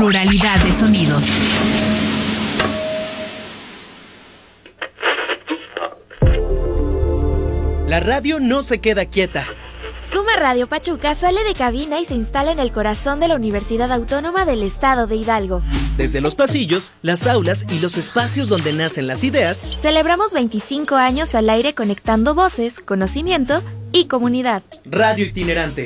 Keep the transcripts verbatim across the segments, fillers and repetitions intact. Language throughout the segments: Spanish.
pluralidad de sonidos. La radio no se queda quieta. Suma Radio Pachuca sale de cabina y se instala en el corazón de la Universidad Autónoma del Estado de Hidalgo. Desde los pasillos, las aulas y los espacios donde nacen las ideas, celebramos veinticinco años al aire conectando voces, conocimiento y comunidad. Radio itinerante.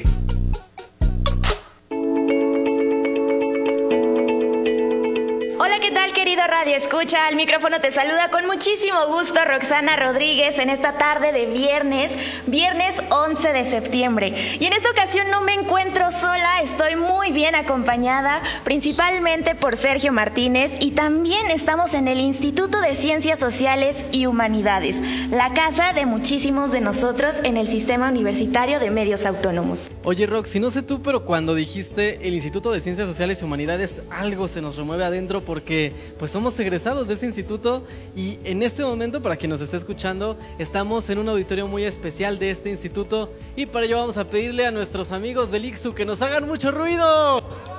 Hola, ¿qué tal, querido Radio Escucha? Al micrófono te saluda con muchísimo gusto Roxana Rodríguez en esta tarde de viernes, viernes once de septiembre. Y en esta ocasión no me encuentro sola, estoy muy bien acompañada, principalmente por Sergio Martínez, y también estamos en el Instituto de Ciencias Sociales y Humanidades, la casa de muchísimos de nosotros en el Sistema Universitario de Medios Autónomos. Oye, Roxy, no sé tú, pero cuando dijiste el Instituto de Ciencias Sociales y Humanidades, algo se nos remueve adentro porque pues somos egresados de ese instituto y en este momento, para quien nos esté escuchando, estamos en un auditorio muy especial de este instituto y para ello vamos a pedirle a nuestros amigos del I C S U que nos hagan mucho ruido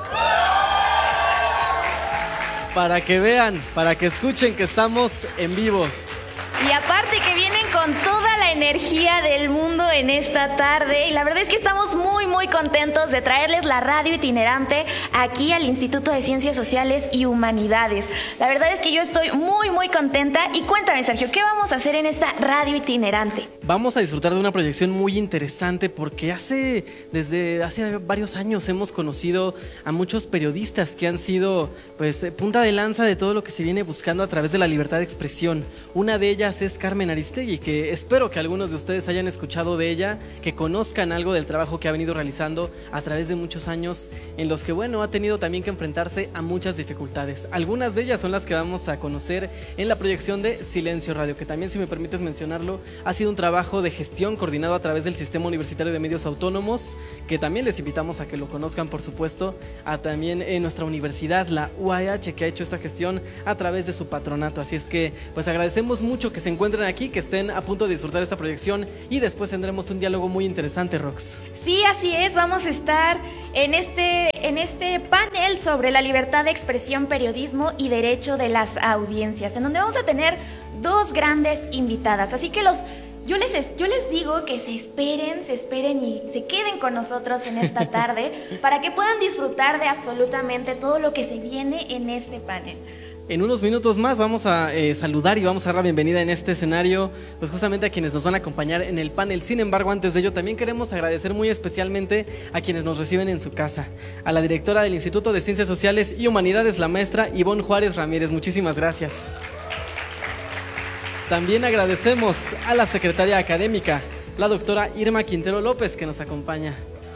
para que vean, para que escuchen que estamos en vivo. Y aparte que vienen con toda la energía del mundo en esta tarde, y la verdad es que estamos muy muy contentos de traerles la radio itinerante aquí al Instituto de Ciencias Sociales y Humanidades. La verdad es que yo estoy muy muy contenta. Y cuéntame, Sergio, ¿qué vamos a hacer en esta radio itinerante? Vamos a disfrutar de una proyección muy interesante porque hace, desde hace varios años hemos conocido a muchos periodistas que han sido pues punta de lanza de todo lo que se viene buscando a través de la libertad de expresión. Una de ellas es Carmen Aristegui, que espero que algunos de ustedes hayan escuchado de ella, que conozcan algo del trabajo que ha venido realizando a través de muchos años en los que, bueno, ha tenido también que enfrentarse a muchas dificultades. Algunas de ellas son las que vamos a conocer en la proyección de Silencio Radio, que también, si me permites mencionarlo, ha sido un trabajo de gestión coordinado a través del Sistema Universitario de Medios Autónomos, que también les invitamos a que lo conozcan, por supuesto, a también en nuestra universidad, la U A H, que ha hecho esta gestión a través de su patronato. Así es que, pues agradecemos mucho que se encuentren aquí, que estén a punto de disfrutar esta proyección y después tendremos un diálogo muy interesante, Rox. Sí, así es, vamos a estar en este, en este panel sobre la libertad de expresión, periodismo y derecho de las audiencias, en donde vamos a tener dos grandes invitadas, así que los Yo les, yo les digo que se esperen, se esperen y se queden con nosotros en esta tarde para que puedan disfrutar de absolutamente todo lo que se viene en este panel. En unos minutos más vamos a eh, saludar y vamos a dar la bienvenida en este escenario, pues justamente a quienes nos van a acompañar en el panel. Sin embargo, antes de ello también queremos agradecer muy especialmente a quienes nos reciben en su casa. A la directora del Instituto de Ciencias Sociales y Humanidades, la maestra Ivonne Juárez Ramírez. Muchísimas gracias. También agradecemos a la secretaria académica, la doctora Irma Quintero López, que nos acompaña.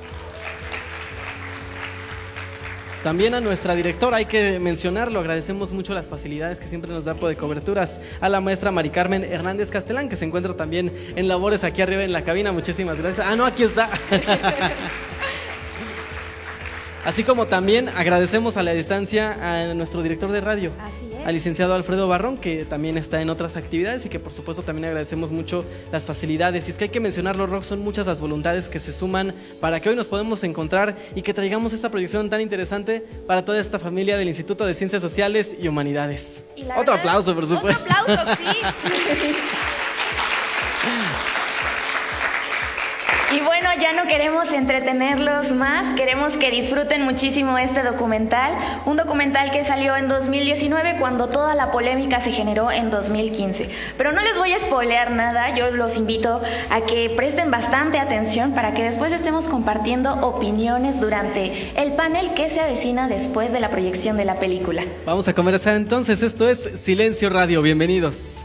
También a nuestra directora, hay que mencionarlo, agradecemos mucho las facilidades que siempre nos da de coberturas, a la maestra Mari Carmen Hernández Castelán, que se encuentra también en labores aquí arriba en la cabina. Muchísimas gracias. Ah, no, aquí está. Así como también agradecemos a la distancia a nuestro director de radio, al licenciado Alfredo Barrón, que también está en otras actividades y que por supuesto también agradecemos mucho las facilidades. Y es que hay que mencionarlo, Rox, son muchas las voluntades que se suman para que hoy nos podamos encontrar y que traigamos esta proyección tan interesante para toda esta familia del Instituto de Ciencias Sociales y Humanidades. Y otro verdad, aplauso, por supuesto. Otro aplauso, sí. Y bueno, ya no queremos entretenerlos más, queremos que disfruten muchísimo este documental, un documental que salió en dos mil diecinueve cuando toda la polémica se generó en dos mil quince. Pero no les voy a spoilear nada, yo los invito a que presten bastante atención para que después estemos compartiendo opiniones durante el panel que se avecina después de la proyección de la película. Vamos a conversar entonces, esto es Silencio Radio, bienvenidos.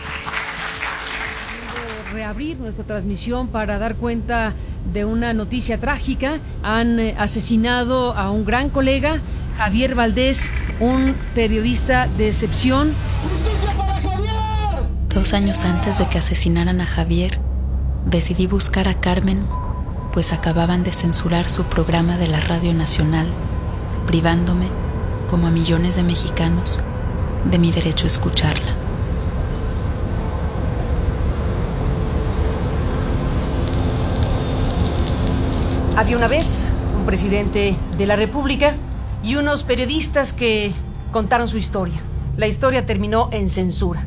Reabrir nuestra transmisión para dar cuenta de una noticia trágica. Han eh, asesinado a un gran colega, Javier Valdés, un periodista de excepción. ¡Justicia para Javier! Dos años antes de que asesinaran a Javier, decidí buscar a Carmen, pues acababan de censurar su programa de la Radio Nacional, privándome, como a millones de mexicanos, de mi derecho a escucharla. Había una vez un presidente de la República y unos periodistas que contaron su historia. La historia terminó en censura.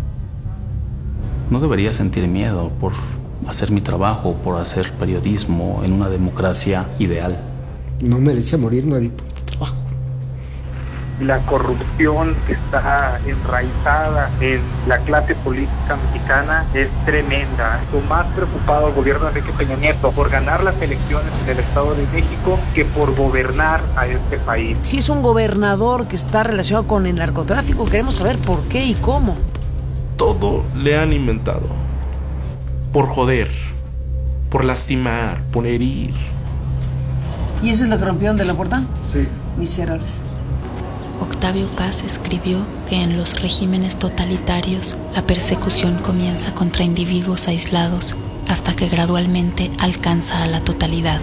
No debería sentir miedo por hacer mi trabajo, por hacer periodismo en una democracia ideal. No merecía morir nadie por tu trabajo. La corrupción que está enraizada en la clase política mexicana es tremenda. Lo más preocupado el gobierno de Enrique Peña Nieto por ganar las elecciones en el Estado de México que por gobernar a este país. Si es un gobernador que está relacionado con el narcotráfico, queremos saber por qué y cómo. Todo le han inventado. Por joder, por lastimar, por herir. ¿Y esa es la que rompieron de la puerta? Sí. Miserables. Octavio Paz escribió que en los regímenes totalitarios la persecución comienza contra individuos aislados hasta que gradualmente alcanza a la totalidad.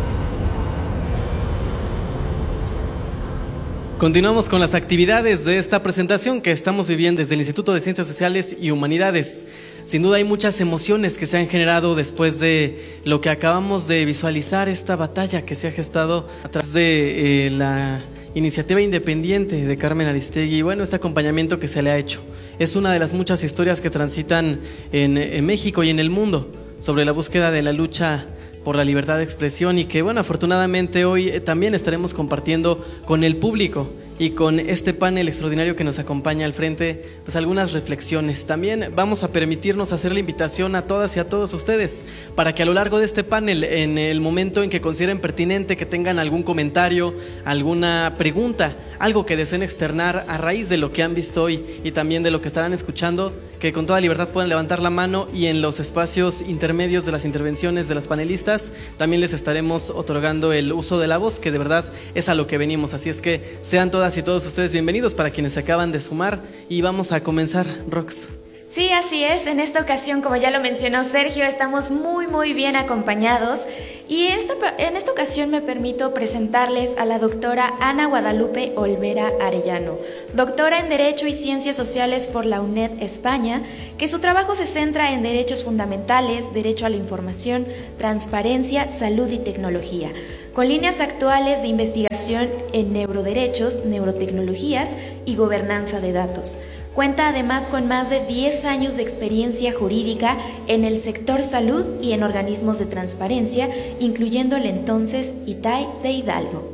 Continuamos con las actividades de esta presentación que estamos viviendo desde el Instituto de Ciencias Sociales y Humanidades. Sin duda hay muchas emociones que se han generado después de lo que acabamos de visualizar, esta batalla que se ha gestado a través de eh, la iniciativa independiente de Carmen Aristegui y bueno, este acompañamiento que se le ha hecho. Es una de las muchas historias que transitan en, en México y en el mundo sobre la búsqueda de la lucha por la libertad de expresión y que bueno, afortunadamente hoy eh, también estaremos compartiendo con el público y con este panel extraordinario que nos acompaña al frente, pues algunas reflexiones. También vamos a permitirnos hacer la invitación a todas y a todos ustedes para que a lo largo de este panel, en el momento en que consideren pertinente, que tengan algún comentario, alguna pregunta, algo que deseen externar a raíz de lo que han visto hoy y también de lo que estarán escuchando, que con toda libertad puedan levantar la mano y en los espacios intermedios de las intervenciones de las panelistas también les estaremos otorgando el uso de la voz, que de verdad es a lo que venimos. Así es que sean todas y todos ustedes bienvenidos para quienes se acaban de sumar y vamos a comenzar, Rox. Sí, así es. En esta ocasión, como ya lo mencionó Sergio, estamos muy muy bien acompañados y esta, en esta ocasión me permito presentarles a la doctora Ana Guadalupe Olvera Arellano, doctora en Derecho y Ciencias Sociales por la UNED España, que su trabajo se centra en derechos fundamentales, derecho a la información, transparencia, salud y tecnología, con líneas actuales de investigación en neuroderechos, neurotecnologías y gobernanza de datos. Cuenta además con más de diez años de experiencia jurídica en el sector salud y en organismos de transparencia, incluyendo el entonces I T A I de Hidalgo.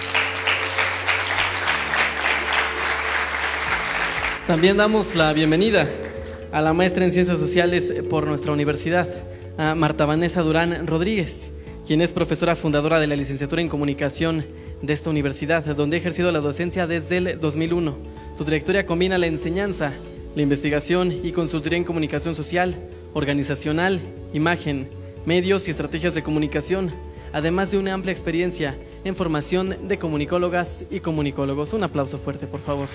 También damos la bienvenida a la maestra en Ciencias Sociales por nuestra universidad, a Marta Vanessa Durán Rodríguez, quien es profesora fundadora de la licenciatura en Comunicación de esta universidad, donde ha ejercido la docencia desde el dos mil uno. Su trayectoria combina la enseñanza, la investigación y consultoría en comunicación social, organizacional, imagen, medios y estrategias de comunicación, además de una amplia experiencia en formación de comunicólogas y comunicólogos. Un aplauso fuerte, por favor.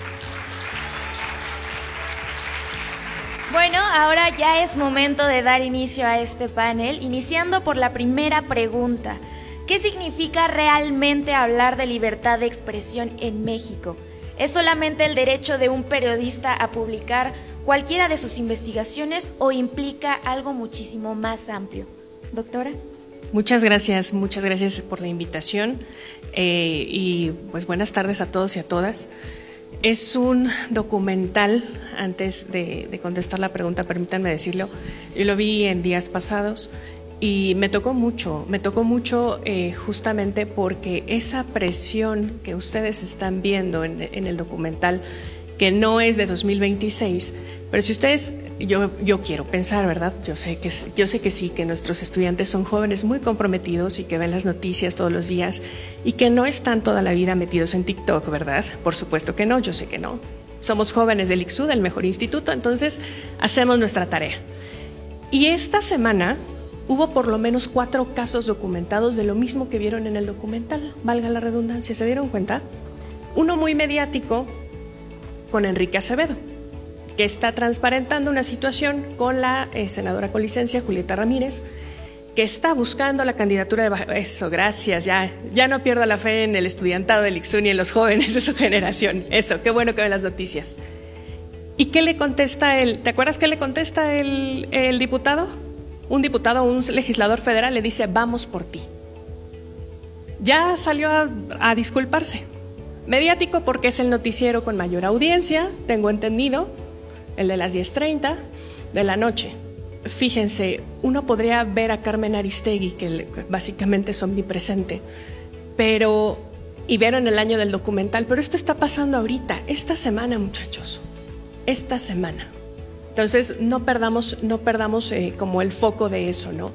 Bueno, ahora ya es momento de dar inicio a este panel, iniciando por la primera pregunta. ¿Qué significa realmente hablar de libertad de expresión en México? ¿Es solamente el derecho de un periodista a publicar cualquiera de sus investigaciones o implica algo muchísimo más amplio? Doctora. Muchas gracias, muchas gracias por la invitación eh, y pues buenas tardes a todos y a todas. Es un documental, antes de, de contestar la pregunta, permítanme decirlo, yo lo vi en días pasados y me tocó mucho, me tocó mucho eh, justamente porque esa presión que ustedes están viendo en, en el documental, que no es de dos mil veintiséis, pero si ustedes, yo, yo quiero pensar, ¿verdad? Yo sé, que, yo sé que sí, que nuestros estudiantes son jóvenes muy comprometidos y que ven las noticias todos los días y que no están toda la vida metidos en TikTok, ¿verdad? Por supuesto que no, yo sé que no. Somos jóvenes del I C S U, del mejor instituto, entonces hacemos nuestra tarea. Y esta semana hubo por lo menos cuatro casos documentados de lo mismo que vieron en el documental, valga la redundancia, ¿se dieron cuenta? Uno muy mediático con Enrique Acevedo, que está transparentando una situación con la eh, senadora con licencia, Julieta Ramírez, que está buscando la candidatura de Baja... Eso, gracias, ya, ya no pierdo la fe en el estudiantado del I C S U ni en los jóvenes de su generación. Eso, qué bueno que ven las noticias. ¿Y qué le contesta él? ¿Te acuerdas qué le contesta el, el diputado? Un diputado, un legislador federal le dice, vamos por ti. Ya salió a, a disculparse. Mediático porque es el noticiero con mayor audiencia, tengo entendido, el de las diez treinta de la noche. Fíjense, uno podría ver a Carmen Aristegui, que básicamente es omnipresente, pero, y ver en el año del documental, pero esto está pasando ahorita, esta semana, muchachos, esta semana. Entonces, no perdamos, no perdamos eh, como el foco de eso, ¿no?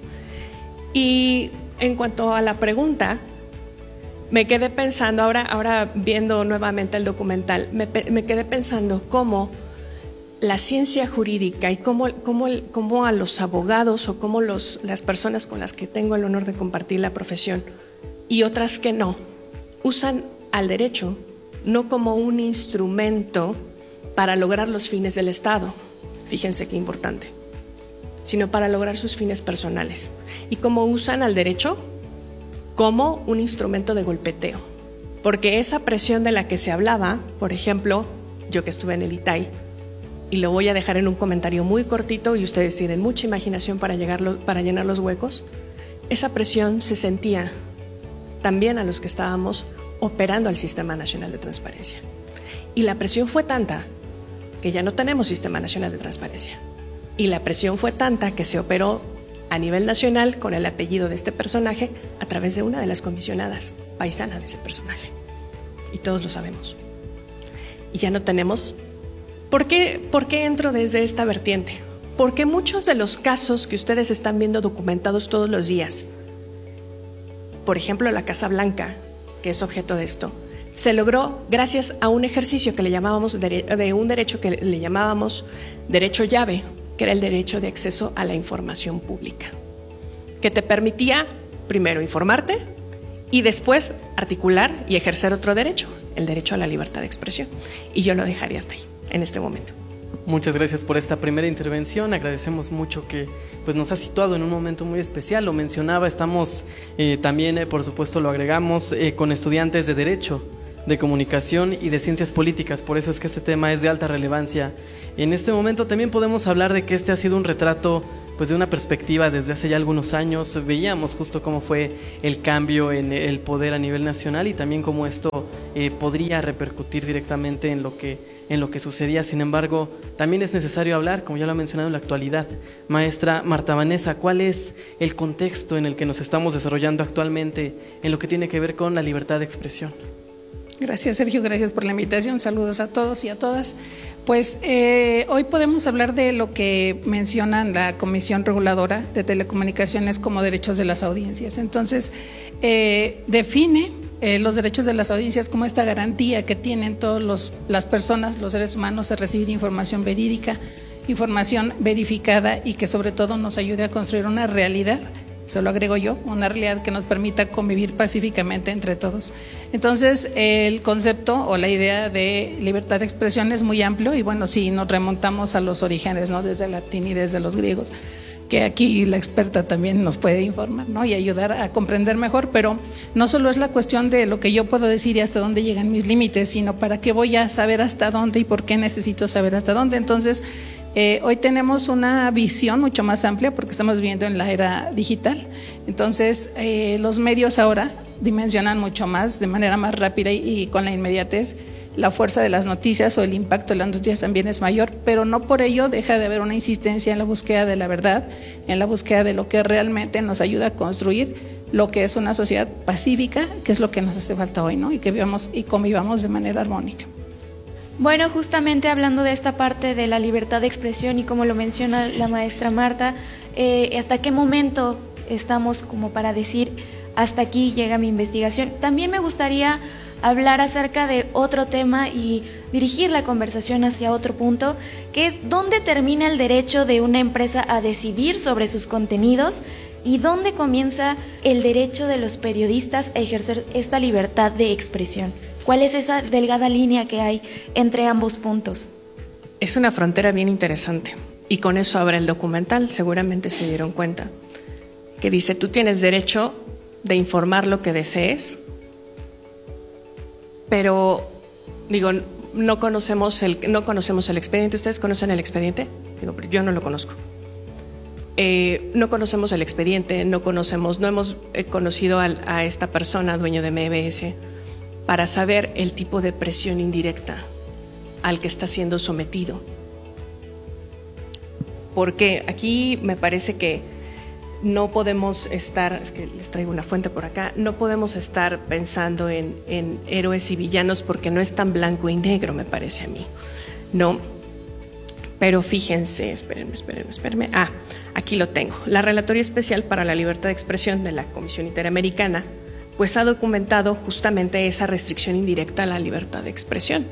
Y en cuanto a la pregunta, me quedé pensando, ahora, ahora viendo nuevamente el documental, me, me quedé pensando cómo la ciencia jurídica y cómo, cómo, cómo a los abogados o cómo los, las personas con las que tengo el honor de compartir la profesión y otras que no, usan al derecho no como un instrumento para lograr los fines del Estado, fíjense qué importante, sino para lograr sus fines personales. Y cómo usan al derecho como un instrumento de golpeteo. Porque esa presión de la que se hablaba, por ejemplo, yo que estuve en el I T A I, y lo voy a dejar en un comentario muy cortito y ustedes tienen mucha imaginación para, llegarlo, para llenar los huecos, esa presión se sentía también a los que estábamos operando al Sistema Nacional de Transparencia. Y la presión fue tanta que ya no tenemos Sistema Nacional de Transparencia. Y la presión fue tanta que se operó a nivel nacional con el apellido de este personaje a través de una de las comisionadas paisana de ese personaje. Y todos lo sabemos. Y ya no tenemos... ¿Por qué, ¿Por qué entro desde esta vertiente? Porque muchos de los casos que ustedes están viendo documentados todos los días, por ejemplo la Casa Blanca, que es objeto de esto, se logró gracias a un ejercicio que le llamábamos de, de un derecho que le llamábamos derecho llave, que era el derecho de acceso a la información pública, que te permitía primero informarte y después articular y ejercer otro derecho, el derecho a la libertad de expresión. Y yo lo dejaría hasta ahí, en este momento. Muchas gracias por esta primera intervención, agradecemos mucho que pues, nos ha situado en un momento muy especial, lo mencionaba, estamos eh, también, eh, por supuesto lo agregamos, eh, con estudiantes de Derecho, de Comunicación y de Ciencias Políticas, por eso es que este tema es de alta relevancia. En este momento también podemos hablar de que este ha sido un retrato pues de una perspectiva desde hace ya algunos años, veíamos justo cómo fue el cambio en el poder a nivel nacional y también cómo esto eh, podría repercutir directamente en lo que en lo que sucedía. Sin embargo, también es necesario hablar, como ya lo ha mencionado en la actualidad. Maestra Marta Vanessa, ¿cuál es el contexto en el que nos estamos desarrollando actualmente en lo que tiene que ver con la libertad de expresión? Gracias, Sergio, gracias por la invitación, saludos a todos y a todas. Pues eh, hoy podemos hablar de lo que mencionan la Comisión Reguladora de Telecomunicaciones como derechos de las audiencias. Entonces, eh, define eh, los derechos de las audiencias como esta garantía que tienen todas las personas, los seres humanos, de recibir información verídica, información verificada y que sobre todo nos ayude a construir una realidad. Eso lo agrego yo, una realidad que nos permita convivir pacíficamente entre todos. Entonces, el concepto o la idea de libertad de expresión es muy amplio y bueno, si nos remontamos a los orígenes, ¿no? Desde el latín y desde los griegos, que aquí la experta también nos puede informar, ¿no? Y ayudar a comprender mejor, pero no solo es la cuestión de lo que yo puedo decir y hasta dónde llegan mis límites, sino para qué voy a saber hasta dónde y por qué necesito saber hasta dónde. Entonces, Eh, hoy tenemos una visión mucho más amplia porque estamos viviendo en la era digital. Entonces, eh, los medios ahora dimensionan mucho más, de manera más rápida y, y con la inmediatez. La fuerza de las noticias o el impacto de las noticias también es mayor, pero no por ello deja de haber una insistencia en la búsqueda de la verdad, en la búsqueda de lo que realmente nos ayuda a construir lo que es una sociedad pacífica, que es lo que nos hace falta hoy, ¿no? Y que vivamos y convivamos de manera armónica. Bueno, justamente hablando de esta parte de la libertad de expresión y como lo menciona la maestra Marta, eh, ¿hasta qué momento estamos como para decir hasta aquí llega mi investigación? También me gustaría hablar acerca de otro tema y dirigir la conversación hacia otro punto, que es dónde termina el derecho de una empresa a decidir sobre sus contenidos y dónde comienza el derecho de los periodistas a ejercer esta libertad de expresión. ¿Cuál es esa delgada línea que hay entre ambos puntos? Es una frontera bien interesante y con eso abre el documental, seguramente se dieron cuenta, que dice tú tienes derecho de informar lo que desees, pero digo, no conocemos el, no conocemos el expediente. ¿Ustedes conocen el expediente? Digo, yo no lo conozco. Eh, no conocemos el expediente, no conocemos, no hemos eh, conocido a, a esta persona, dueño de M B S. para saber el tipo de presión indirecta al que está siendo sometido. Porque aquí me parece que no podemos estar, es que les traigo una fuente por acá, no podemos estar pensando en, en héroes y villanos porque no es tan blanco y negro, me parece a mí, ¿no? Pero fíjense, espérenme, espérenme, espérenme. Ah, aquí lo tengo. La Relatoría Especial para la Libertad de Expresión de la Comisión Interamericana, pues ha documentado justamente esa restricción indirecta a la libertad de expresión.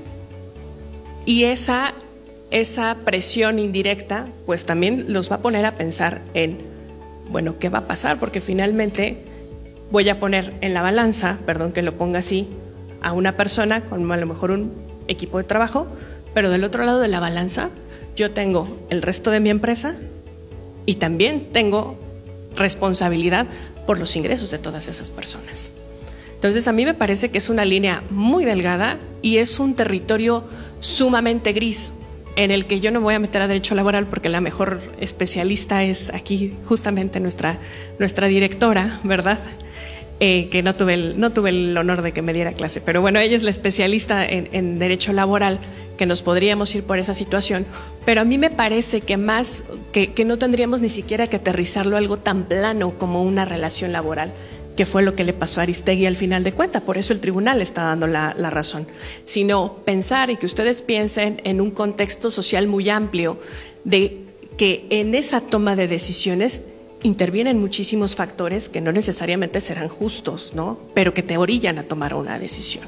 Y esa, esa presión indirecta, pues también los va a poner a pensar en, bueno, ¿qué va a pasar? Porque finalmente voy a poner en la balanza, perdón que lo ponga así, a una persona con a lo mejor un equipo de trabajo, pero del otro lado de la balanza yo tengo el resto de mi empresa y también tengo responsabilidad por los ingresos de todas esas personas. Entonces a mí me parece que es una línea muy delgada y es un territorio sumamente gris en el que yo no voy a meter a derecho laboral porque la mejor especialista es aquí justamente nuestra, nuestra directora, ¿verdad? Eh, que no tuve, el, no tuve el honor de que me diera clase, pero bueno, ella es la especialista en, en derecho laboral, que nos podríamos ir por esa situación, pero a mí me parece que más, que, que no tendríamos ni siquiera que aterrizarlo a algo tan plano como una relación laboral, que fue lo que le pasó a Aristegui al final de cuentas, por eso el tribunal está dando la, la razón, sino pensar y que ustedes piensen en un contexto social muy amplio de que en esa toma de decisiones intervienen muchísimos factores que no necesariamente serán justos, ¿no? Pero que te orillan a tomar una decisión.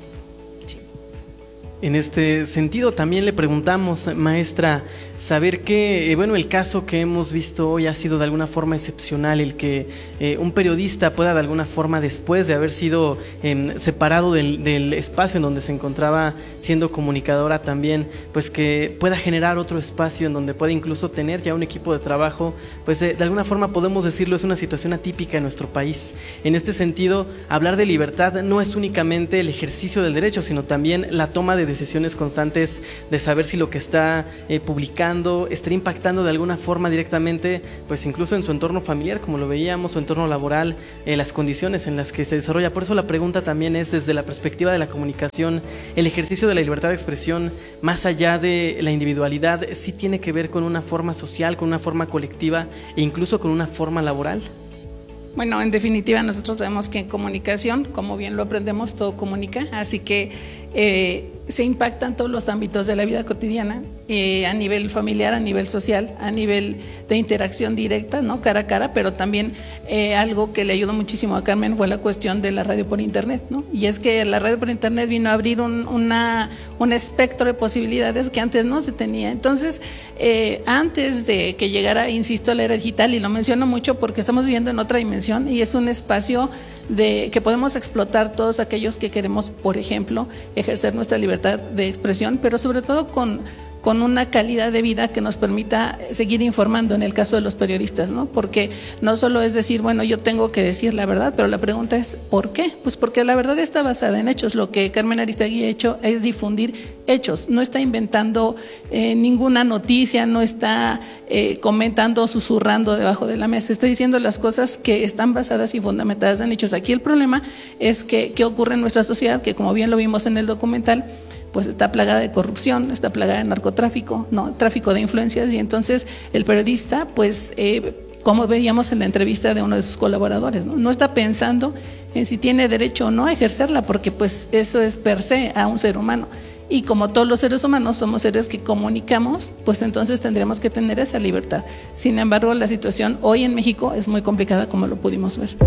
En este sentido también le preguntamos, maestra, saber que, eh, bueno, el caso que hemos visto hoy ha sido de alguna forma excepcional, el que eh, un periodista pueda de alguna forma, después de haber sido eh, separado del, del espacio en donde se encontraba siendo comunicadora también, pues que pueda generar otro espacio en donde pueda incluso tener ya un equipo de trabajo, pues eh, de alguna forma podemos decirlo, es una situación atípica en nuestro país. En este sentido, hablar de libertad no es únicamente el ejercicio del derecho, sino también la toma de decisiones constantes de saber si lo que está eh, publicando está impactando de alguna forma directamente, pues incluso en su entorno familiar, como lo veíamos, su entorno laboral, eh, las condiciones en las que se desarrolla. Por eso la pregunta también es, desde la perspectiva de la comunicación, el ejercicio de la libertad de expresión, más allá de la individualidad, ¿sí tiene que ver con una forma social, con una forma colectiva e incluso con una forma laboral? Bueno, en definitiva nosotros sabemos que en comunicación, como bien lo aprendemos, todo comunica, así que eh, se impactan todos los ámbitos de la vida cotidiana, eh, a nivel familiar, a nivel social, a nivel de interacción directa, ¿no? Cara a cara, pero también eh, algo que le ayudó muchísimo a Carmen fue la cuestión de la radio por internet, ¿no? Y es que la radio por internet vino a abrir un, una, un espectro de posibilidades que antes no se tenía. Entonces, eh, antes de que llegara, insisto, la era digital, y lo menciono mucho porque estamos viviendo en otra dimensión y es un espacio de que podemos explotar todos aquellos que queremos, por ejemplo, ejercer nuestra libertad de expresión, pero sobre todo con, con una calidad de vida que nos permita seguir informando en el caso de los periodistas, ¿no? Porque no solo es decir, bueno, yo tengo que decir la verdad, pero la pregunta es, ¿por qué? Pues porque la verdad está basada en hechos. Lo que Carmen Aristegui ha hecho es difundir hechos, no está inventando eh, ninguna noticia, no está eh, comentando o susurrando debajo de la mesa, está diciendo las cosas que están basadas y fundamentadas en hechos. Aquí el problema es que qué ocurre en nuestra sociedad, que como bien lo vimos en el documental, pues está plagada de corrupción, está plagada de narcotráfico, ¿no? Tráfico de influencias, y entonces el periodista, pues, eh, como veíamos en la entrevista de uno de sus colaboradores, ¿no? No está pensando en si tiene derecho o no a ejercerla, porque pues eso es per se a un ser humano. Y como todos los seres humanos somos seres que comunicamos, pues entonces tendremos que tener esa libertad. Sin embargo, la situación hoy en México es muy complicada, como lo pudimos ver.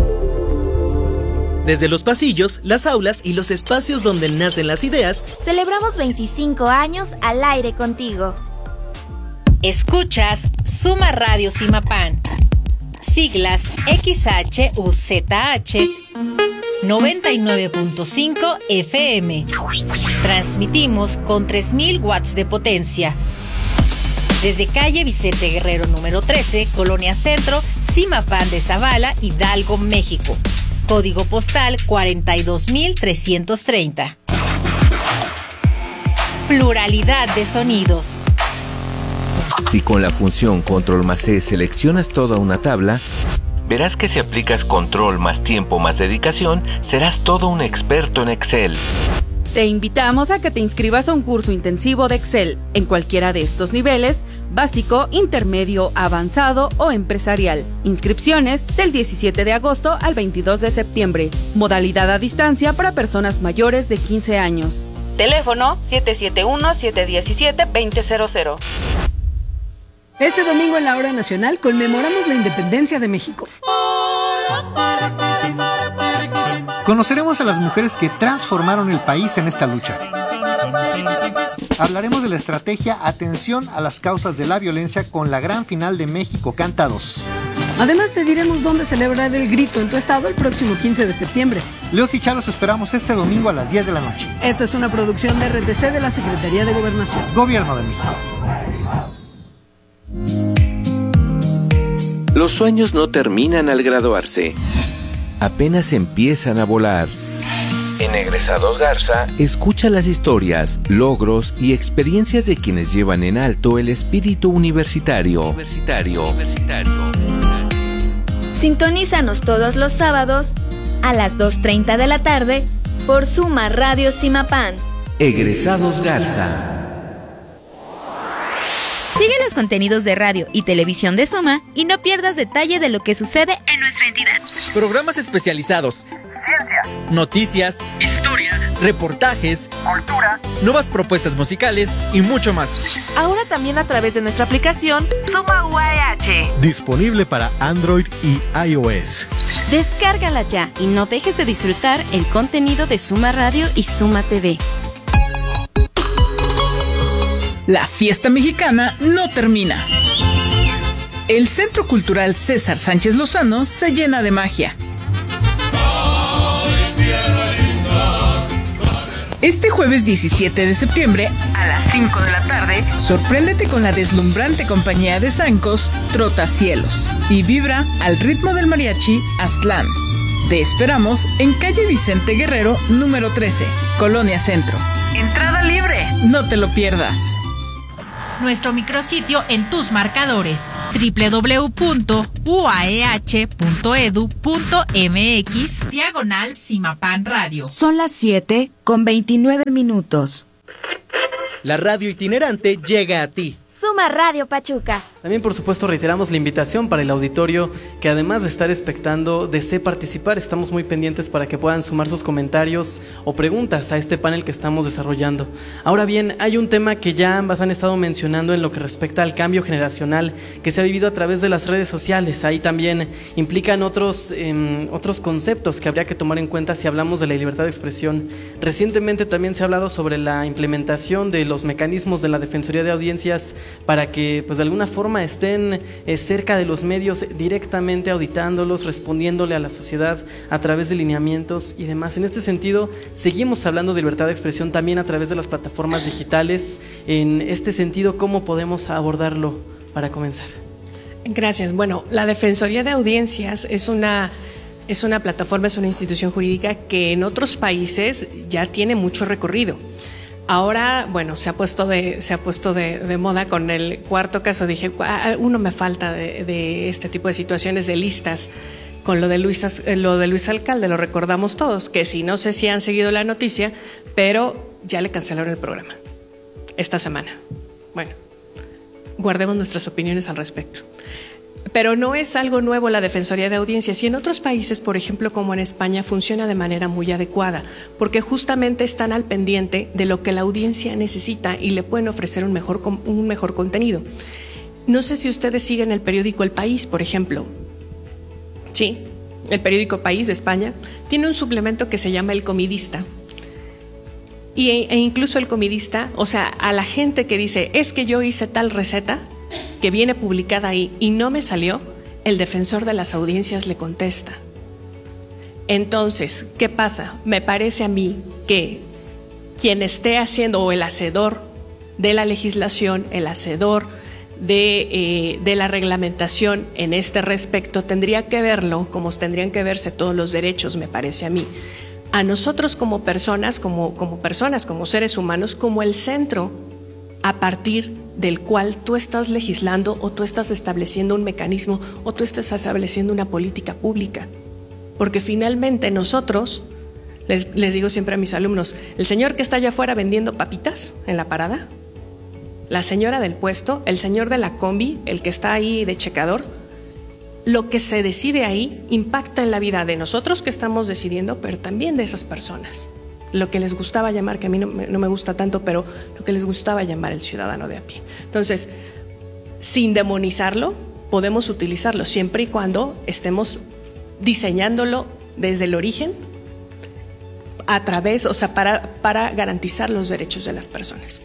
Desde los pasillos, las aulas y los espacios donde nacen las ideas, celebramos veinticinco años al aire contigo. Escuchas Suma Radio Simapán, siglas X H U Z H noventa y nueve punto cinco F M. Transmitimos con tres mil watts de potencia. Desde calle Vicente Guerrero número trece, Colonia Centro, Simapán de Zavala, Hidalgo, México. Código postal cuarenta y dos mil trescientos treinta. Pluralidad de sonidos. Si con la función Control más C seleccionas toda una tabla, verás que si aplicas Control más tiempo más dedicación, serás todo un experto en Excel. Te invitamos a que te inscribas a un curso intensivo de Excel en cualquiera de estos niveles, básico, intermedio, avanzado o empresarial. Inscripciones del diecisiete de agosto al veintidós de septiembre. Modalidad a distancia para personas mayores de quince años. Teléfono siete siete uno, siete uno siete, dos cero cero cero. Este domingo en la Hora Nacional conmemoramos la independencia de México. Conoceremos a las mujeres que transformaron el país en esta lucha. Hablaremos de la estrategia Atención a las causas de la violencia con la gran final de México Canta dos. Además te diremos dónde celebrar el grito en tu estado el próximo quince de septiembre. Leos y Chalos esperamos este domingo a las diez de la noche. Esta es una producción de R T C de la Secretaría de Gobernación. Gobierno de México. Los sueños no terminan al graduarse, apenas empiezan a volar. En Egresados Garza, escucha las historias, logros y experiencias de quienes llevan en alto el espíritu universitario. Universitario. Universitario. Sintonízanos todos los sábados a las dos treinta de la tarde por Suma Radio Simapán. Egresados Garza. Sigue los contenidos de radio y televisión de Suma y no pierdas detalle de lo que sucede en nuestra entidad. Programas especializados, ciencia, noticias, historia, reportajes, cultura, nuevas propuestas musicales y mucho más. Ahora también a través de nuestra aplicación Suma U A E H. Disponible para Android y iOS. Descárgala ya y no dejes de disfrutar el contenido de Suma Radio y Suma T V. La fiesta mexicana no termina. El Centro Cultural César Sánchez Lozano se llena de magia. Este jueves diecisiete de septiembre, a las cinco de la tarde, sorpréndete con la deslumbrante compañía de zancos Trotacielos y vibra al ritmo del mariachi Aztlán. Te esperamos en calle Vicente Guerrero, número trece, Colonia Centro. Entrada libre, no te lo pierdas. Nuestro micrositio en tus marcadores doble u doble u doble u punto u a e h punto e d u punto m x diagonal Simapán Radio. Son las siete con veintinueve minutos. La radio itinerante llega a ti. Suma Radio Pachuca. También, por supuesto, reiteramos la invitación para el auditorio que, además de estar expectando, desee participar. Estamos muy pendientes para que puedan sumar sus comentarios o preguntas a este panel que estamos desarrollando. Ahora bien, hay un tema que ya ambas han estado mencionando en lo que respecta al cambio generacional que se ha vivido a través de las redes sociales. Ahí también implican otros, eh, otros conceptos que habría que tomar en cuenta si hablamos de la libertad de expresión. Recientemente también se ha hablado sobre la implementación de los mecanismos de la Defensoría de Audiencias para que, pues, de alguna forma estén eh, cerca de los medios, directamente auditándolos, respondiéndole a la sociedad a través de lineamientos y demás. En este sentido, seguimos hablando de libertad de expresión también a través de las plataformas digitales. En este sentido, ¿cómo podemos abordarlo para comenzar? Gracias. Bueno, la Defensoría de Audiencias es una, es una plataforma, es una institución jurídica que en otros países ya tiene mucho recorrido. Ahora, bueno, se ha puesto de, se ha puesto de, de moda con el cuarto caso. Dije, uno me falta de, de este tipo de situaciones de listas. Con lo de Luis, lo de Luis Alcalde, lo recordamos todos, que sí, no sé si han seguido la noticia, pero ya le cancelaron el programa esta semana. Bueno, guardemos nuestras opiniones al respecto. Pero no es algo nuevo la Defensoría de Audiencias, y en otros países, por ejemplo, como en España, funciona de manera muy adecuada, porque justamente están al pendiente de lo que la audiencia necesita y le pueden ofrecer un mejor, un mejor contenido. No sé si ustedes siguen el periódico El País, por ejemplo. Sí, el periódico País de España tiene un suplemento que se llama El Comidista. Y, e incluso el comidista, o sea, a la gente que dice, es que yo hice tal receta que viene publicada ahí y no me salió, el defensor de las audiencias le contesta. Entonces, ¿qué pasa? Me parece a mí que quien esté haciendo, o el hacedor de la legislación, el hacedor de, eh, de la reglamentación en este respecto, tendría que verlo como tendrían que verse todos los derechos, me parece a mí. A nosotros como personas, como, como personas, como seres humanos, como el centro a partir del cual tú estás legislando, o tú estás estableciendo un mecanismo, o tú estás estableciendo una política pública. Porque finalmente nosotros, Les, les digo siempre a mis alumnos, el señor que está allá afuera vendiendo papitas en la parada, la señora del puesto, el señor de la combi, el que está ahí de checador, lo que se decide ahí impacta en la vida de nosotros que estamos decidiendo, pero también de esas personas. Lo que les gustaba llamar, que a mí no, no me gusta tanto, pero lo que les gustaba llamar el ciudadano de a pie. Entonces, sin demonizarlo, podemos utilizarlo siempre y cuando estemos diseñándolo desde el origen, a través, o sea, para, para garantizar los derechos de las personas.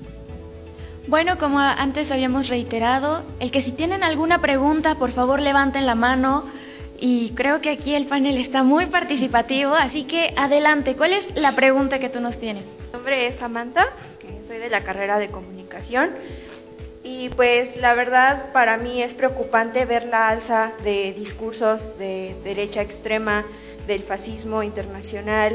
Bueno, como antes habíamos reiterado, el que si tienen alguna pregunta, por favor levanten la mano, y creo que aquí el panel está muy participativo, así que adelante, ¿cuál es la pregunta que tú nos tienes? Mi nombre es Samantha, soy de la carrera de comunicación, y pues la verdad para mí es preocupante ver la alza de discursos de derecha extrema, del fascismo internacional,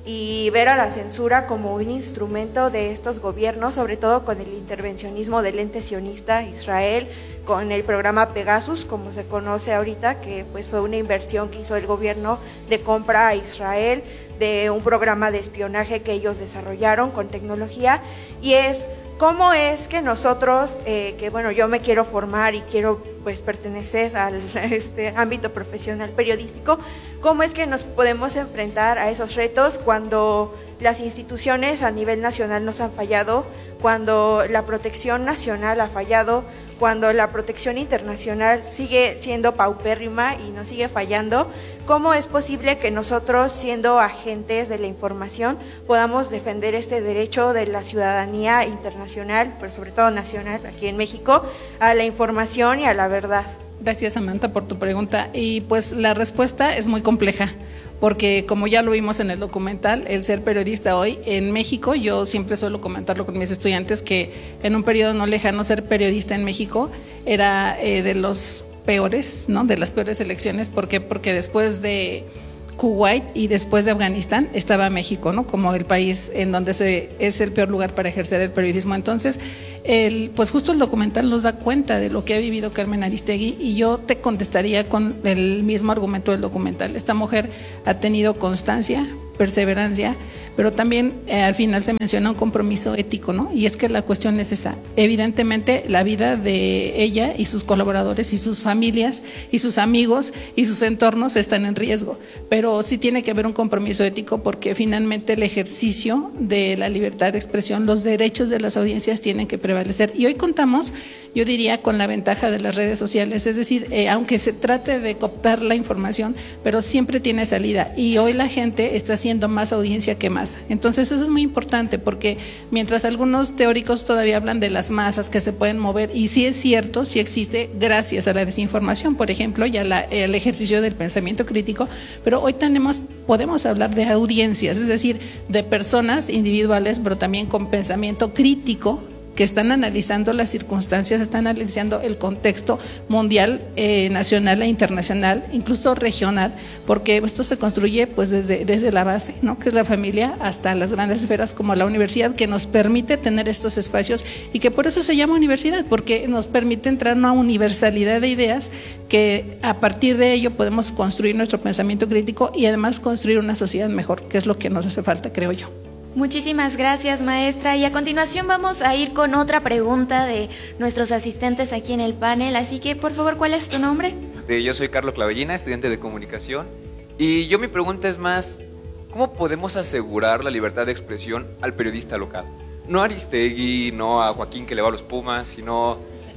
y ver a la censura como un instrumento de estos gobiernos, sobre todo con el intervencionismo del ente sionista Israel, con el programa Pegasus, como se conoce ahorita, que pues fue una inversión que hizo el gobierno de compra a Israel, de un programa de espionaje que ellos desarrollaron con tecnología, y es cómo es que nosotros, eh, que bueno, yo me quiero formar y quiero pues pertenecer al este ámbito profesional periodístico, cómo es que nos podemos enfrentar a esos retos cuando las instituciones a nivel nacional nos han fallado, cuando la protección nacional ha fallado, cuando la protección internacional sigue siendo paupérrima y nos sigue fallando. ¿Cómo es posible que nosotros, siendo agentes de la información, podamos defender este derecho de la ciudadanía internacional, pero sobre todo nacional, aquí en México, a la información y a la verdad? Gracias, Samantha, por tu pregunta. Y pues la respuesta es muy compleja, porque como ya lo vimos en el documental, el ser periodista hoy en México, yo siempre suelo comentarlo con mis estudiantes, que en un periodo no lejano ser periodista en México era eh, de los peores, ¿no? De las peores elecciones. ¿Por qué? Porque después de Kuwait y después de Afganistán estaba México, ¿no? Como el país en donde se, es el peor lugar para ejercer el periodismo. Entonces, el, pues justo el documental nos da cuenta de lo que ha vivido Carmen Aristegui, y yo te contestaría con el mismo argumento del documental. Esta mujer ha tenido constancia, perseverancia, pero también eh, al final se menciona un compromiso ético, ¿no? Y es que la cuestión es esa. Evidentemente la vida de ella y sus colaboradores y sus familias y sus amigos y sus entornos están en riesgo, pero sí tiene que haber un compromiso ético, porque finalmente el ejercicio de la libertad de expresión, los derechos de las audiencias tienen que prevalecer. Y hoy contamos, yo diría, con la ventaja de las redes sociales, es decir, eh, aunque se trate de cooptar la información, pero siempre tiene salida, y hoy la gente está haciendo más audiencia que más. Entonces eso es muy importante, porque mientras algunos teóricos todavía hablan de las masas que se pueden mover, y sí es cierto, sí existe gracias a la desinformación, por ejemplo, y al ejercicio del pensamiento crítico, pero hoy tenemos, podemos hablar de audiencias, es decir, de personas individuales, pero también con pensamiento crítico, que están analizando las circunstancias, están analizando el contexto mundial, eh, nacional e internacional, incluso regional, porque esto se construye pues desde, desde la base, ¿no? Que es la familia, hasta las grandes esferas como la universidad, que nos permite tener estos espacios, y que por eso se llama universidad, porque nos permite entrar en una universalidad de ideas, que a partir de ello podemos construir nuestro pensamiento crítico y además construir una sociedad mejor, que es lo que nos hace falta, creo yo. Muchísimas gracias, maestra. Y a continuación vamos a ir con otra pregunta de nuestros asistentes aquí en el panel. Así que, por favor, ¿cuál es tu nombre? Yo soy Carlos Clavellina, estudiante de comunicación. Y yo mi pregunta es más, ¿cómo podemos asegurar la libertad de expresión al periodista local? No a Aristegui, no a Joaquín que le va a los Pumas, sino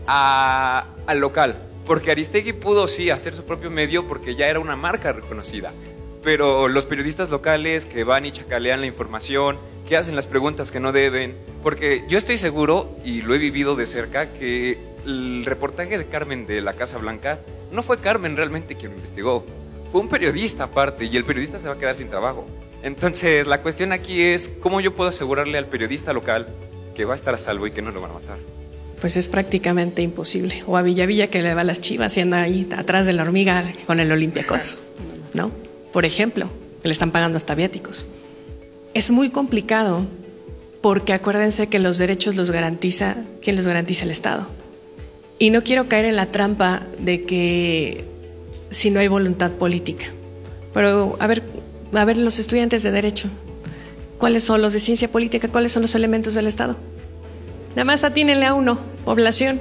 a, al local. Porque Aristegui pudo, sí, hacer su propio medio porque ya era una marca reconocida. Pero los periodistas locales que van y chacalean la información, que hacen las preguntas que no deben, porque yo estoy seguro, y lo he vivido de cerca, que el reportaje de Carmen de la Casa Blanca no fue Carmen realmente quien lo investigó, fue un periodista aparte, y el periodista se va a quedar sin trabajo. Entonces la cuestión aquí es cómo yo puedo asegurarle al periodista local que va a estar a salvo y que no lo van a matar. Pues es prácticamente imposible. O a Villavilla, que le va a las Chivas y anda ahí atrás de la hormiga con el Olympiacos, ¿no? Por ejemplo, le están pagando hasta viáticos. Es muy complicado, porque acuérdense que los derechos los garantiza, ¿quién los garantiza? El Estado. Y no quiero caer en la trampa de que si no hay voluntad política. Pero, a ver, a ver los estudiantes de Derecho, ¿cuáles son los de Ciencia Política? ¿Cuáles son los elementos del Estado? Nada más atínenle a uno, población,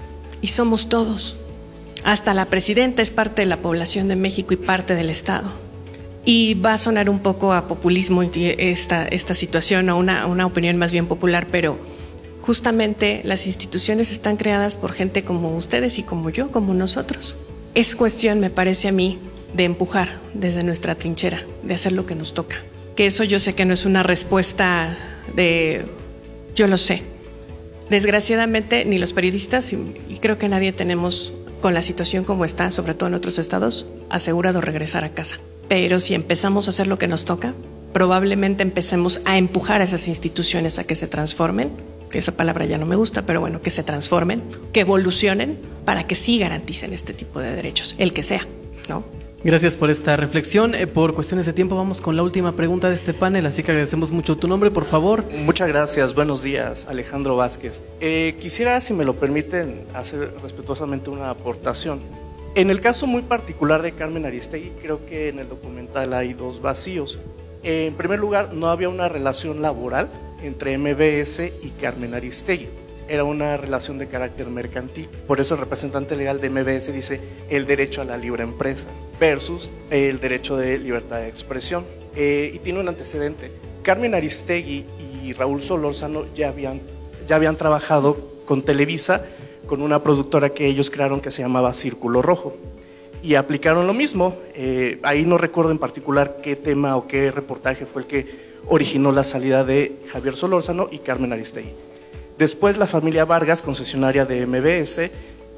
y somos todos. Hasta la presidenta es parte de la población de México y parte del Estado. Y va a sonar un poco a populismo esta, esta situación, o una, una opinión más bien popular, pero justamente las instituciones están creadas por gente como ustedes y como yo, como nosotros. Es cuestión, me parece a mí, de empujar desde nuestra trinchera, de hacer lo que nos toca. Que eso yo sé que no es una respuesta de yo lo sé. Desgraciadamente, ni los periodistas, y, y creo que nadie tenemos, con la situación como está, sobre todo en otros estados, asegurado regresar a casa. Pero si empezamos a hacer lo que nos toca, probablemente empecemos a empujar a esas instituciones a que se transformen, que esa palabra ya no me gusta, pero bueno, que se transformen, que evolucionen, para que sí garanticen este tipo de derechos, el que sea, ¿no? Gracias por esta reflexión. Eh, por cuestiones de tiempo vamos con la última pregunta de este panel, así que agradecemos mucho. Tu nombre, por favor. Muchas gracias, buenos días, Alejandro Vázquez. Eh, quisiera, si me lo permiten, hacer respetuosamente una aportación. En el caso muy particular de Carmen Aristegui, creo que en el documental hay dos vacíos. Eh, en primer lugar, no había una relación laboral entre M B S y Carmen Aristegui. Era una relación de carácter mercantil. Por eso el representante legal de M B S dice el derecho a la libre empresa versus el derecho de libertad de expresión. Eh, y tiene un antecedente. Carmen Aristegui y Raúl Solórzano ya habían, ya habían trabajado con Televisa, con una productora que ellos crearon que se llamaba Círculo Rojo. Y aplicaron lo mismo. Eh, ahí no recuerdo en particular qué tema o qué reportaje fue el que originó la salida de Javier Solórzano y Carmen Aristegui. Después la familia Vargas, concesionaria de M B S,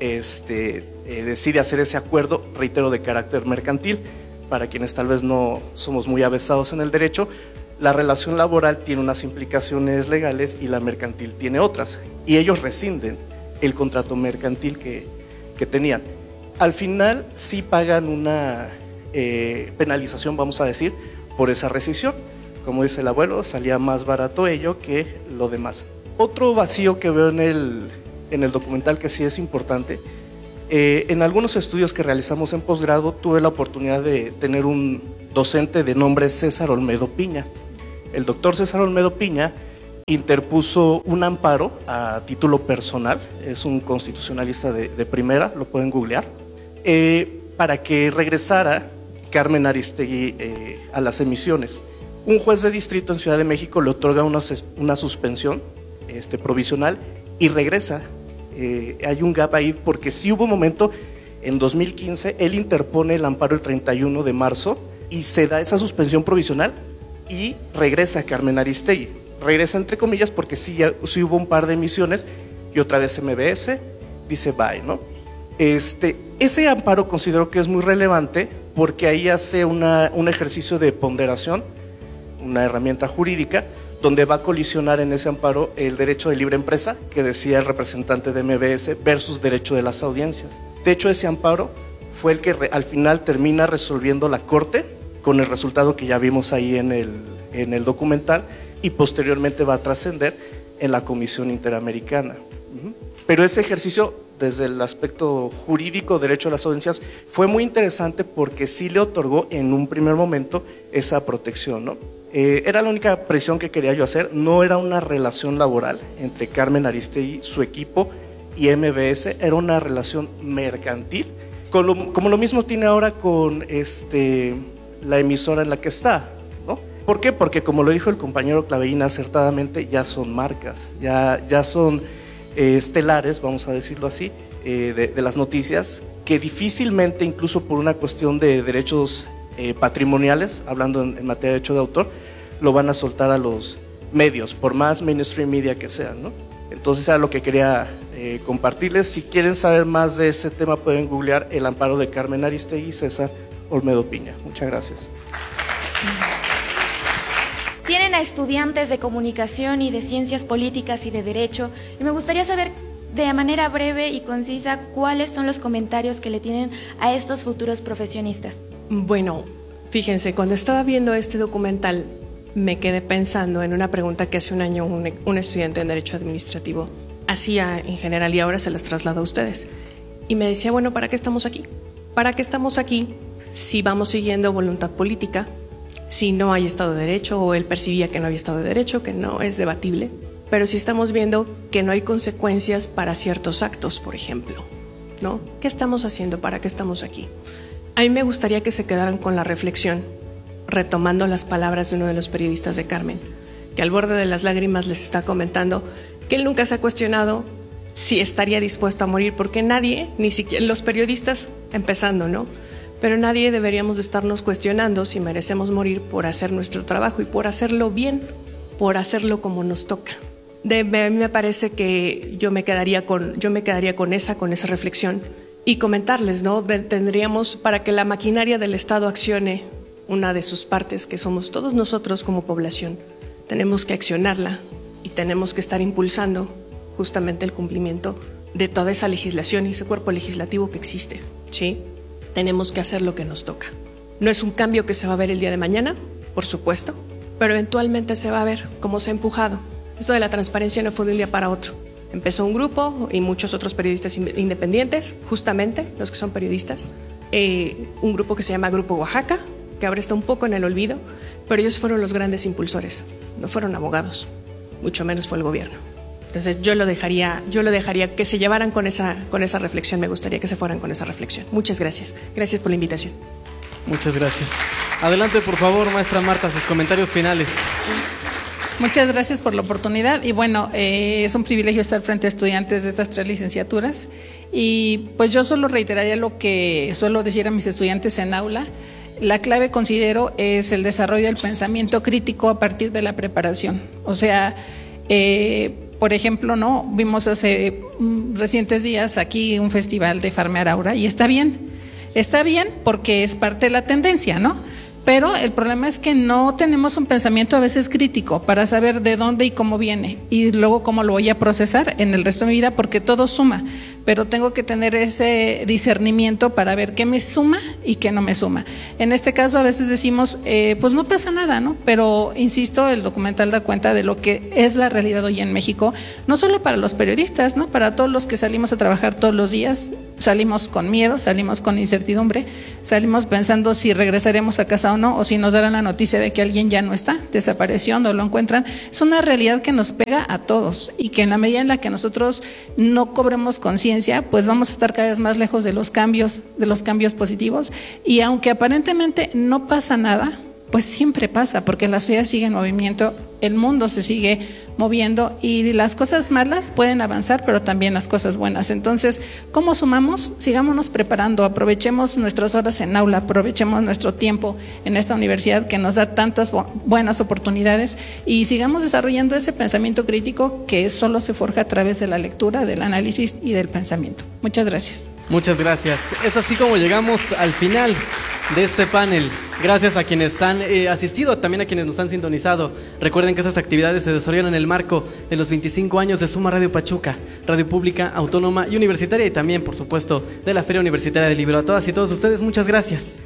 este, eh, decide hacer ese acuerdo, reitero, de carácter mercantil. Para quienes tal vez no somos muy avesados en el derecho, la relación laboral tiene unas implicaciones legales y la mercantil tiene otras. Y ellos rescinden el contrato mercantil que, que tenían. Al final sí pagan una eh, penalización, vamos a decir, por esa rescisión. Como dice el abuelo, salía más barato ello que lo demás. Otro vacío que veo en el, en el documental que sí es importante, eh, en algunos estudios que realizamos en posgrado tuve la oportunidad de tener un docente de nombre César Olmedo Piña. El doctor César Olmedo Piña interpuso un amparo a título personal, es un constitucionalista de, de primera, lo pueden googlear, eh, para que regresara Carmen Aristegui eh, a las emisiones. Un juez de distrito en Ciudad de México le otorga una, una suspensión este, provisional y regresa. Eh, hay un gap ahí porque sí hubo un momento, en dos mil quince, él interpone el amparo el treinta y uno de marzo y se da esa suspensión provisional y regresa Carmen Aristegui. Regresa entre comillas porque sí, sí hubo un par de emisiones y otra vez M B S dice bye, ¿no? Este, ese amparo considero que es muy relevante porque ahí hace una, un ejercicio de ponderación, una herramienta jurídica, donde va a colisionar en ese amparo el derecho de libre empresa, que decía el representante de M B S, versus derecho de las audiencias. De hecho, ese amparo fue el que re, al final termina resolviendo la Corte, con el resultado que ya vimos ahí en el, en el documental, y posteriormente va a trascender en la Comisión Interamericana. Pero ese ejercicio, desde el aspecto jurídico, derecho a las audiencias, fue muy interesante porque sí le otorgó en un primer momento esa protección, ¿no? Eh, era la única presión que quería yo hacer, no era una relación laboral entre Carmen Aristegui, su equipo y M B S, era una relación mercantil, con lo, como lo mismo tiene ahora con este, la emisora en la que está, ¿no? ¿Por qué? Porque como lo dijo el compañero Clavellín acertadamente, ya son marcas, ya, ya son eh, estelares, vamos a decirlo así, eh, de, de las noticias, que difícilmente, incluso por una cuestión de derechos eh, patrimoniales, hablando en, en materia de derecho de autor, lo van a soltar a los medios, por más mainstream media que sean, ¿no? Entonces era lo que quería eh, compartirles. Si quieren saber más de ese tema, pueden googlear el amparo de Carmen Aristegui y César Olmedo Piña. Muchas gracias. Tienen a estudiantes de comunicación y de ciencias políticas y de derecho, y me gustaría saber de manera breve y concisa cuáles son los comentarios que le tienen a estos futuros profesionistas. Bueno, fíjense, cuando estaba viendo este documental me quedé pensando en una pregunta que hace un año un, un estudiante en Derecho Administrativo hacía en general y ahora se las traslado a ustedes. Y me decía, bueno, ¿para qué estamos aquí? ¿Para qué estamos aquí si vamos siguiendo voluntad política? si no hay Estado de Derecho o él percibía que no había Estado de Derecho, que no es debatible, pero sí estamos viendo que no hay consecuencias para ciertos actos, por ejemplo, ¿no? ¿Qué estamos haciendo? ¿Para qué estamos aquí? A mí me gustaría que se quedaran con la reflexión, retomando las palabras de uno de los periodistas de Carmen, que al borde de las lágrimas les está comentando que él nunca se ha cuestionado si estaría dispuesto a morir, porque nadie, ni siquiera los periodistas empezando, ¿no? Pero nadie deberíamos de estarnos cuestionando si merecemos morir por hacer nuestro trabajo y por hacerlo bien, por hacerlo como nos toca. De, a mí me parece que yo me quedaría con, yo me quedaría con esa, con esa reflexión y comentarles, ¿no? De, tendríamos, para que la maquinaria del Estado accione una de sus partes, que somos todos nosotros como población, tenemos que accionarla y tenemos que estar impulsando justamente el cumplimiento de toda esa legislación y ese cuerpo legislativo que existe, ¿sí? Tenemos que hacer lo que nos toca. No es un cambio que se va a ver el día de mañana, por supuesto, pero eventualmente se va a ver cómo se ha empujado. Esto de la transparencia no fue de un día para otro. Empezó un grupo y muchos otros periodistas independientes, justamente los que son periodistas, eh, un grupo que se llama Grupo Oaxaca, que ahora está un poco en el olvido, pero ellos fueron los grandes impulsores, no fueron abogados, mucho menos fue el gobierno. Entonces yo lo dejaría, yo lo dejaría que se llevaran con esa, con esa reflexión, me gustaría que se fueran con esa reflexión. Muchas gracias, gracias por la invitación. Muchas gracias. Adelante, por favor, maestra Marta, sus comentarios finales. Muchas gracias por la oportunidad y bueno, eh, es un privilegio estar frente a estudiantes de estas tres licenciaturas y pues yo solo reiteraría lo que suelo decir a mis estudiantes en aula. La clave, considero, es el desarrollo del pensamiento crítico a partir de la preparación. O sea, eh, por ejemplo, no vimos hace mm, recientes días aquí un festival de Farmear Aura y está bien, está bien porque es parte de la tendencia, ¿no? Pero el problema es que no tenemos un pensamiento a veces crítico para saber de dónde y cómo viene y luego cómo lo voy a procesar en el resto de mi vida, porque todo suma, pero tengo que tener ese discernimiento para ver qué me suma y qué no me suma. En este caso a veces decimos, eh, pues no pasa nada, ¿no? Pero insisto, el documental da cuenta de lo que es la realidad hoy en México, no solo para los periodistas, ¿no? Para todos los que salimos a trabajar todos los días, salimos con miedo, salimos con incertidumbre, salimos pensando si regresaremos a casa o no, o si nos darán la noticia de que alguien ya no está, desapareció, no lo encuentran. Es una realidad que nos pega a todos y que en la medida en la que nosotros no cobremos conciencia, pues vamos a estar cada vez más lejos de los cambios, de los cambios positivos. Y aunque aparentemente no pasa nada, pues siempre pasa, porque la sociedad sigue en movimiento, el mundo se sigue moviendo y las cosas malas pueden avanzar, pero también las cosas buenas. Entonces, ¿cómo sumamos? Sigámonos preparando, aprovechemos nuestras horas en aula, aprovechemos nuestro tiempo en esta universidad que nos da tantas buenas oportunidades y sigamos desarrollando ese pensamiento crítico que solo se forja a través de la lectura, del análisis y del pensamiento. Muchas gracias. Muchas gracias. Es así como llegamos al final de este panel. Gracias a quienes han eh, asistido, también a quienes nos han sintonizado. Recuerden que estas actividades se desarrollan en el marco de los veinticinco años de Suma Radio Pachuca, radio pública, autónoma y universitaria, y también, por supuesto, de la Feria Universitaria del Libro. A todas y todos ustedes, muchas gracias.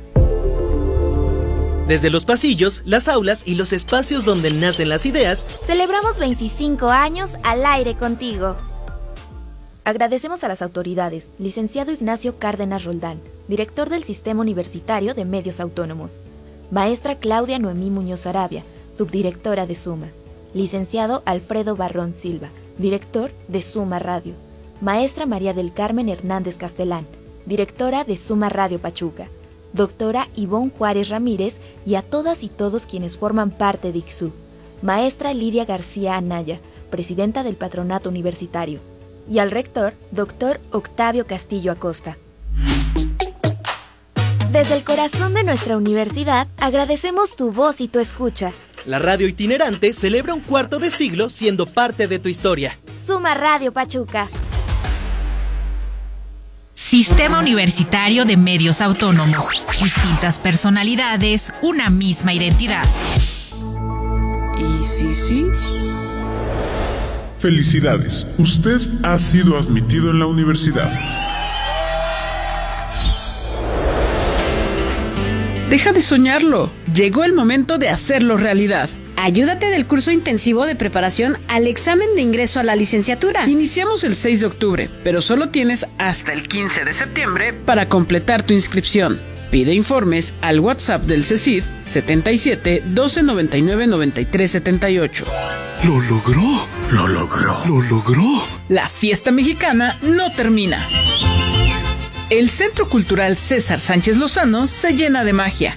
Desde los pasillos, las aulas y los espacios donde nacen las ideas, celebramos veinticinco años al aire contigo. Agradecemos a las autoridades, licenciado Ignacio Cárdenas Roldán, director del Sistema Universitario de Medios Autónomos, maestra Claudia Noemí Muñoz Arabia, subdirectora de Suma, licenciado Alfredo Barrón Silva, director de Suma Radio, maestra María del Carmen Hernández Castelán, directora de Suma Radio Pachuca, doctora Ivonne Juárez Ramírez y a todas y todos quienes forman parte de I C S U, maestra Lidia García Anaya, presidenta del Patronato Universitario, y al rector, doctor Octavio Castillo Acosta. Desde el corazón de nuestra universidad, agradecemos tu voz y tu escucha. La radio itinerante celebra un cuarto de siglo siendo parte de tu historia. Suma Radio Pachuca. Sistema Universitario de Medios Autónomos. Distintas personalidades, una misma identidad. ¿Y sí, sí? Felicidades, usted ha sido admitido en la universidad. Deja de soñarlo, llegó el momento de hacerlo realidad. Ayúdate del curso intensivo de preparación al examen de ingreso a la licenciatura. Iniciamos el seis de octubre, pero solo tienes hasta el quince de septiembre para completar tu inscripción. Pide informes al WhatsApp del CECID setenta y siete doce noventa y nueve noventa y tres setenta y ocho. Lo logró, lo logró, lo logró. La fiesta mexicana no termina. El Centro Cultural César Sánchez Lozano se llena de magia.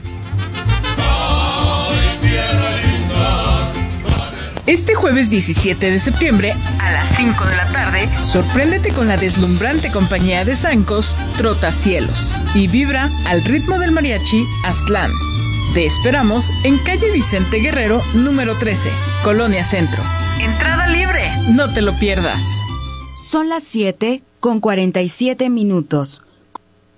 Este jueves diecisiete de septiembre, a las cinco de la tarde, sorpréndete con la deslumbrante compañía de zancos Trotacielos y vibra al ritmo del mariachi Aztlán. Te esperamos en calle Vicente Guerrero, número trece, Colonia Centro. Entrada libre, no te lo pierdas. Son las siete con cuarenta y siete minutos.